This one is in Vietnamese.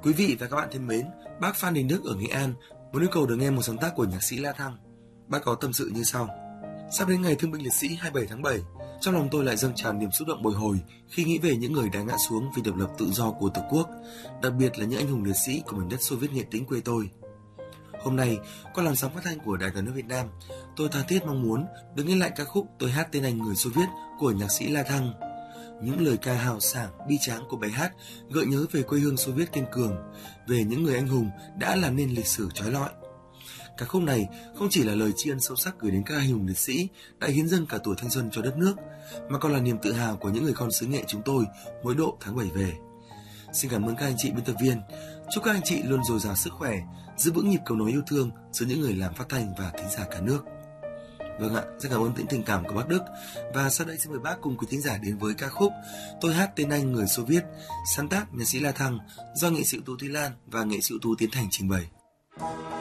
Quý vị và các bạn thân mến, bác Phan Đình Đức ở Nghệ An muốn yêu cầu được nghe một sáng tác của nhạc sĩ La Thăng. Bác có tâm sự như sau: sắp đến ngày Thương binh Liệt sĩ 27 tháng 7, trong lòng tôi lại dâng tràn niềm xúc động bồi hồi khi nghĩ về những người đã ngã xuống vì độc lập tự do của Tổ quốc, đặc biệt là những anh hùng liệt sĩ của mảnh đất Xô Viết Nghệ Tĩnh quê tôi. Hôm nay, qua làn sóng phát thanh của Đài Tiếng nói Việt Nam, tôi tha thiết mong muốn được nghe lại ca khúc Tôi hát tên anh người Xô Viết của nhạc sĩ La Thăng. Những lời ca hào sảng, bi tráng của bài hát gợi nhớ về quê hương Xô Viết kiên cường, về những người anh hùng đã làm nên lịch sử chói lọi. Ca khúc này không chỉ là lời tri ân sâu sắc gửi đến các anh hùng liệt sĩ đã hiến dâng cả tuổi thanh xuân cho đất nước, mà còn là niềm tự hào của những người con xứ Nghệ chúng tôi mỗi độ tháng 7 về. Xin cảm ơn các anh chị biên tập viên. Chúc các anh chị luôn dồi dào sức khỏe, giữ vững nhịp cầu nối yêu thương giữa những người làm phát thanh và thính giả cả nước. Vâng ạ, rất cảm ơn những tình cảm của bác Đức. Và sau đây xin mời bác cùng quý thính giả đến với ca khúc Tôi hát tên anh người Xô Viết, sáng tác nhạc sĩ La Thăng, do nghệ sĩ ưu tú Thúy Lan và nghệ sĩ ưu tú Tiến Thành trình bày.